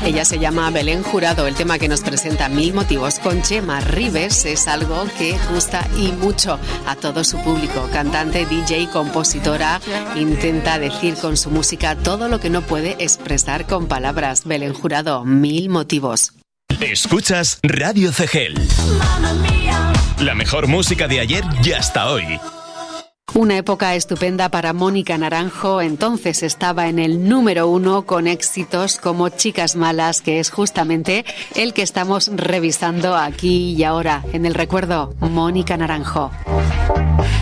Ella se llama Belén Jurado. El tema que nos presenta, Mil motivos, con Chema Rivers, es algo que gusta y mucho a todo su público. Cantante, DJ, compositora, intenta decir con su música todo lo que no puede expresar con palabras. Belén Jurado, Mil motivos. Escuchas Radio Cegel. La mejor música de ayer y hasta hoy. Una época estupenda para Mónica Naranjo. Entonces estaba en el número 1 con éxitos como Chicas Malas, que es justamente el que estamos revisando aquí y ahora en el recuerdo. Mónica Naranjo.